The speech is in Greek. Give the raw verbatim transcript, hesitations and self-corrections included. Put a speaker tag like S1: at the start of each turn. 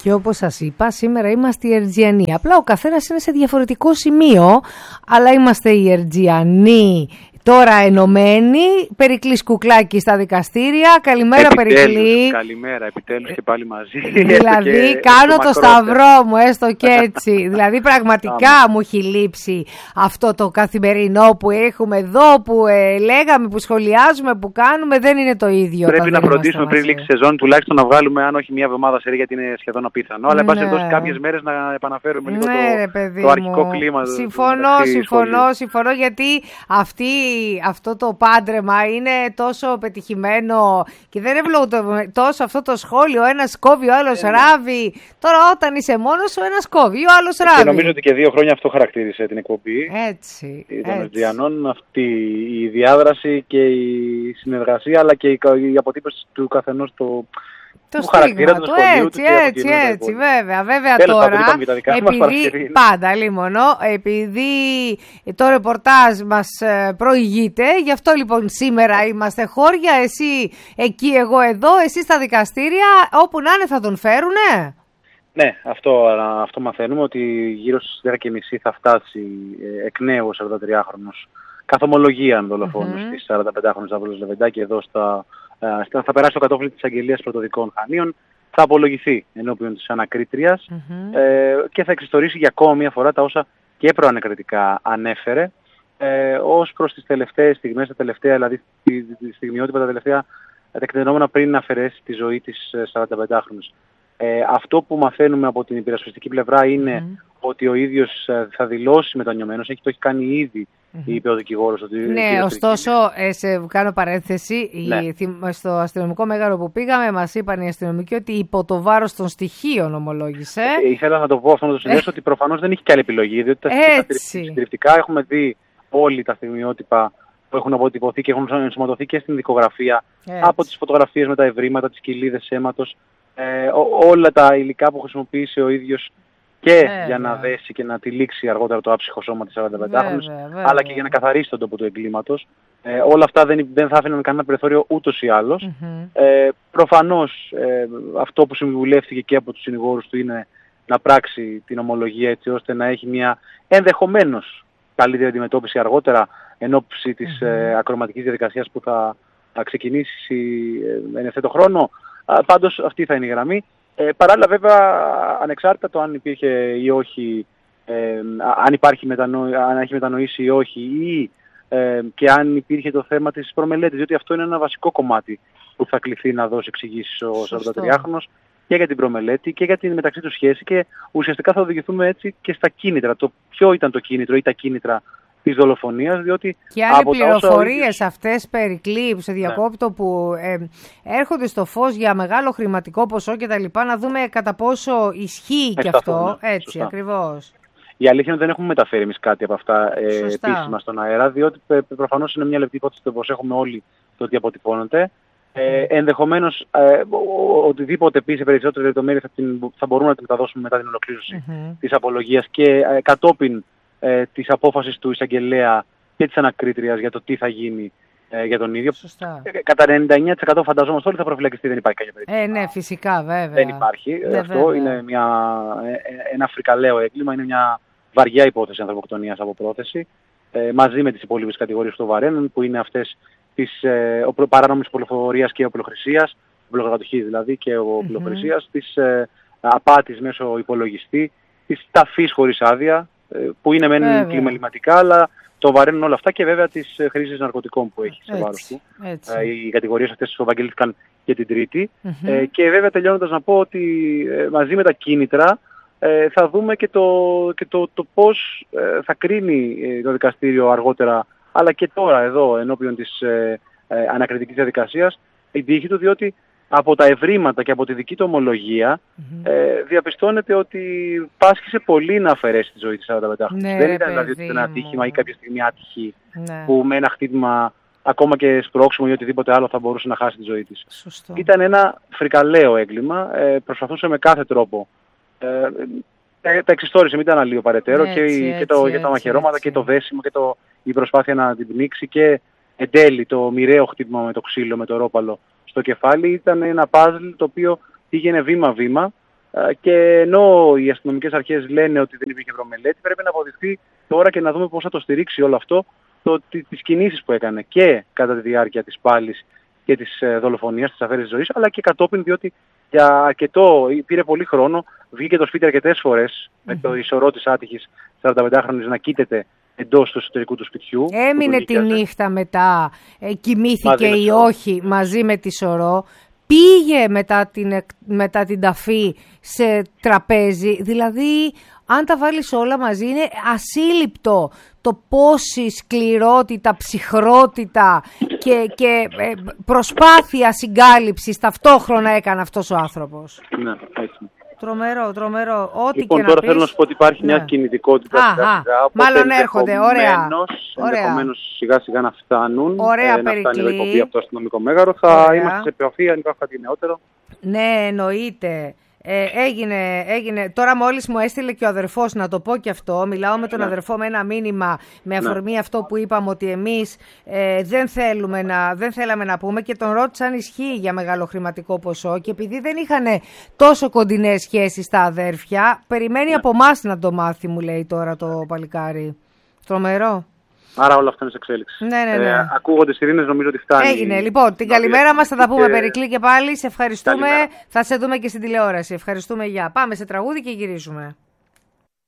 S1: Και όπως σας είπα, σήμερα είμαστε οι Ερτζιανοί. Απλά ο καθένας είναι σε διαφορετικό σημείο, αλλά είμαστε οι Ερτζιανοί. Τώρα ενωμένοι, Περικλής Κουκλάκη στα δικαστήρια. Καλημέρα Περικλή.
S2: Καλημέρα, επιτέλους και πάλι μαζί.
S1: Δηλαδή
S2: και
S1: κάνω το σταυρό μου, έστω και έτσι. Δηλαδή πραγματικά μου έχει λείψει αυτό το καθημερινό που έχουμε εδώ, που ε, λέγαμε, που σχολιάζουμε, που κάνουμε, δεν είναι το ίδιο.
S2: Πρέπει να φροντίσουμε πριν λήξει σεζόν τουλάχιστον να βγάλουμε, αν όχι μία εβδομάδα σερί, γιατί είναι σχεδόν απίθανο. Αλλά εν πάση περιπτώσει κάποιες μέρες να επαναφέρουμε λίγο
S1: ναι,
S2: το, το αρχικό κλίμα.
S1: Συμφωνώ, συμφωνώ, συμφωνώ, γιατί αυτή. Αυτό το πάντρεμα είναι τόσο πετυχημένο και δεν ευλογώ τόσο αυτό το σχόλιο. Ένας κόβει, ο άλλος ε, ράβει. Τώρα όταν είσαι μόνος σου, ένας κόβει, ο άλλος ράβει.
S2: Και νομίζω ότι και δύο χρόνια αυτό χαρακτήρισε την εκπομπή.
S1: Έτσι.
S2: Των Ερτζιανών, αυτή η διάδραση και η συνεργασία, αλλά και η αποτύπωση του καθενός το.
S1: Το στίγμα του, έτσι, έτσι, έτσι, βέβαια, βέβαια
S2: Τέλος,
S1: τώρα,
S2: επειδή
S1: πάντα λίμωνο, επειδή το ρεπορτάζ μας προηγείται, γι' αυτό λοιπόν σήμερα είμαστε χώρια, εσύ εκεί, εγώ εδώ, εσύ στα δικαστήρια, όπου να είναι θα τον φέρουνε.
S2: Ναι, αυτό, αυτό μαθαίνουμε, ότι γύρω στις δέκα και μισή θα φτάσει εκ νέου ο σαραντατριάχρονος καθ' ομολογία δολοφόνος mm-hmm. της σαρανταπεντάχρονης Ζαβούλος Λεβεντάκη εδώ στα... θα περάσει το κατόφλι της Αγγελίας Πρωτοδικών Χανίων, θα απολογηθεί ενώπιον της ανακρίτριας mm-hmm. ε, και θα εξιστορήσει για ακόμα μια φορά τα όσα και προανακριτικά ανέφερε ε, ως προς τις τελευταίες στιγμές, τα τελευταία, δηλαδή τη, τη στιγμιότυπα, τα τελευταία τεκτενόμενα πριν να αφαιρέσει τη ζωή της σαρανταπεντάχρονης. Ε, αυτό που μαθαίνουμε από την υπερασπιστική πλευρά είναι mm-hmm. ότι ο ίδιος θα δηλώσει μετανιωμένος, έχει το έχει κάνει ήδη mm-hmm. είπε ο δικηγόρος. Ότι
S1: ναι, ωστόσο, ε, σε κάνω παρένθεση, ναι. στο αστυνομικό μέγαρο που πήγαμε μας είπαν οι αστυνομικοί ότι υπό το βάρος των στοιχείων ομολόγησε.
S2: Ε, ήθελα να το πω αυτό, να το συνδέσω, ότι προφανώς δεν έχει και άλλη επιλογή, διότι τα συντριπτικά έχουμε δει όλοι τα στιγμιότυπα που έχουν αποτυπωθεί και έχουν ενσωματωθεί και στην δικογραφία, έτσι. Από τις φωτογραφίες με τα ευρήματα, τις κοιλίδες αίματος, ε, ό, όλα τα υλικά που χρησιμοποίησε ο ίδιος και βέβαια. Για να δέσει και να τυλίξει αργότερα το άψυχο σώμα της σαρανταπεντάχρονης, αλλά και για να καθαρίσει τον τόπο του εγκλήματος. Ε, όλα αυτά δεν, δεν θα άφηναν κανένα περιθώριο ούτως ή άλλως. Mm-hmm. Ε, προφανώς ε, αυτό που συμβουλεύτηκε και από τους συνηγόρους του είναι να πράξει την ομολογία έτσι ώστε να έχει μια ενδεχομένως καλύτερη αντιμετώπιση αργότερα εν ώψη της mm-hmm. ε, ακροματικής διαδικασίας που θα, θα ξεκινήσει ε, εν ευθέτω χρόνο. Α, πάντως αυτή θα είναι η γραμμή. Ε, παράλληλα βέβαια, ανεξάρτητα το αν υπήρχε ή όχι, ε, αν, υπάρχει μετανο... αν έχει μετανοήσει ή όχι, ή ε, και αν υπήρχε το θέμα της προμελέτης, διότι αυτό είναι ένα βασικό κομμάτι που θα κληθεί να δώσει εξηγήσεις ο σαραντατριάχρονος και για την προμελέτη και για την μεταξύ του σχέση, και ουσιαστικά θα οδηγηθούμε έτσι και στα κίνητρα. Το ποιο ήταν το κίνητρο ή τα κίνητρα της δολοφονίας, διότι
S1: και άλλοι πληροφορίες όσα... αυτές, Περικλή, που σε διακόπτω, ναι. που ε, έρχονται στο φως για μεγάλο χρηματικό ποσό και τα λοιπά, να δούμε κατά πόσο ισχύει και αυτό, ναι. έτσι σωστά. Ακριβώς.
S2: Η αλήθεια είναι ότι δεν έχουμε μεταφέρει εμείς κάτι από αυτά ε, επίσημα στον αέρα, διότι ε, προφανώς είναι μια λεπτή υπόθεση το πως έχουμε όλοι το ότι αποτυπώνεται. Ε, ενδεχομένως ε, οτιδήποτε πει σε περισσότερη λεπτομέρεια θα, θα μπορούμε να την μεταδώσουμε μετά την ολοκλήρωση mm-hmm. της απολογίας και ε, κατόπιν ε, της απόφασης του εισαγγελέα και της ανακρίτριας για το τι θα γίνει ε, για τον ίδιο. Ε, κατά ενενήντα εννέα τοις εκατό φανταζόμαστε όλοι θα προφυλακιστεί, δεν υπάρχει κάποια περίπτωση.
S1: Ε, ναι, φυσικά, βέβαια.
S2: Δεν υπάρχει.
S1: Ναι,
S2: αυτό
S1: βέβαια.
S2: Είναι μια, ένα φρικαλαίο έγκλημα, είναι μια βαριά υπόθεση ανθρωποκτονίας από πρόθεση, ε, μαζί με τις υπόλοιπες κατηγορίες του βαραίνουν, που είναι αυτές της ε, παράνομης οπλοφορίας και οπλοχρησίας, οπλοκρατοχής δηλαδή και οπλοχρησίας, mm-hmm. της ε, απάτης μέσω υπολογιστή, της ταφής χωρίς άδεια, ε, που είναι μεν κλιμεληματικά, αλλά το βαραίνουν όλα αυτά, και βέβαια της ε, χρήσης ναρκωτικών που έχει σε βάρος του. Ε, οι κατηγορίες αυτές ευαγγελίστηκαν και την Τρίτη. Mm-hmm. Ε, και βέβαια τελειώνοντας να πω ότι ε, μαζί με τα κίνητρα ε, θα δούμε και το, και το, το πώς ε, θα κρίνει ε, το δικαστήριο αργότερα, αλλά και τώρα εδώ ενώπιον της ε, ε, ανακριτικής διαδικασίας, η τύχη του, διότι από τα ευρήματα και από τη δική του ομολογία mm-hmm. ε, διαπιστώνεται ότι πάσχησε πολύ να αφαιρέσει τη ζωή της σαρανταπεντάχρονης.
S1: Ναι,
S2: δεν ήταν δηλαδή ότι ήταν ένα ατύχημα ή κάποια στιγμή άτυχη,
S1: ναι.
S2: που με ένα χτύπημα ακόμα και σπρώξιμο ή οτιδήποτε άλλο θα μπορούσε να χάσει τη ζωή της.
S1: Σωστό.
S2: Ήταν ένα φρικαλαίο έγκλημα, ε, προσπαθούσε με κάθε τρόπο. Ε, τα εξιστόρισε, μην τα αναλύω παρετέρω,
S1: έτσι,
S2: και,
S1: έτσι,
S2: και, το,
S1: έτσι,
S2: και τα μαχαιρώματα
S1: έτσι.
S2: και το δέσιμο και το, η προσπάθεια να την πνίξει, και εν τέλει το μοιραίο χτύπημα με το ξύλο, με το ρόπαλο στο κεφάλι. Ήταν ένα παζλ το οποίο πήγαινε βήμα-βήμα Και ενώ οι αστυνομικές αρχές λένε ότι δεν υπήρχε ευρωμελέτη, πρέπει να αποδειχθεί τώρα και να δούμε πώς θα το στηρίξει όλο αυτό, το, τις κινήσεις που έκανε και κατά τη διάρκεια της πάλης και της δολοφονίας, της αφαίρεσης ζωής, αλλά και κατόπιν, διότι για αρκετό, πήρε πολύ χρόνο, βγήκε το σπίτι αρκετές φορές mm-hmm. με το ισορρό της άτυχης σαρανταπεντάχρονης να κοίταται εντός του εσωτερικού του σπιτιού.
S1: Έμεινε τη νύχτα μετά, ε, κοιμήθηκε ή όχι μαζί με τη σωρό. Πήγε μετά την, μετά την ταφή σε τραπέζι, δηλαδή αν τα βάλεις όλα μαζί είναι ασύλληπτο το πόση σκληρότητα, ψυχρότητα και, και ε, προσπάθεια συγκάλυψης ταυτόχρονα έκανε αυτός ο άνθρωπος.
S2: Ναι, έτσι.
S1: Τρομερό, τρομερό. Ό,τι
S2: λοιπόν,
S1: και να
S2: τώρα
S1: πεις...
S2: θέλω να σου πω ότι υπάρχει ναι. μια κινητικότητα σιγά σιγά.
S1: Μάλλον έρχονται, ωραία.
S2: Ενδεχομένως σιγά σιγά να φτάνουν.
S1: Ωραία,
S2: ε, να
S1: Περικλή.
S2: φτάνει εδώ από το αστυνομικό μέγαρο. Θα ωραία. Είμαστε σε επαφή αν υπάρχει κάτι νεότερο.
S1: Ναι, εννοείται. Ε, έγινε, έγινε. Τώρα μόλις μου έστειλε και ο αδερφός, να το πω και αυτό, μιλάω με τον ναι. αδερφό με ένα μήνυμα με αφορμή ναι. αυτό που είπαμε ότι εμείς ε, δεν, θέλουμε να, δεν θέλαμε να πούμε και τον ρώτησαν αν ισχύει για μεγάλο χρηματικό ποσό και επειδή δεν είχαν τόσο κοντινές σχέσεις τα αδέρφια, περιμένει ναι. από εμάς να το μάθει, μου λέει τώρα το παλικάρι. Τρομερό.
S2: Άρα όλα αυτά είναι σε εξέλιξη.
S1: Ναι, ναι, ναι.
S2: Ε, ακούγονται σιρήνες, νομίζω ότι φτάνει.
S1: Έγινε. Λοιπόν, την καλημέρα μας θα τα πούμε, και... Περικλή, και πάλι. Σε ευχαριστούμε. Καλημέρα. Θα σε δούμε και στην τηλεόραση. Ευχαριστούμε. Γεια. Πάμε σε τραγούδι και γυρίζουμε.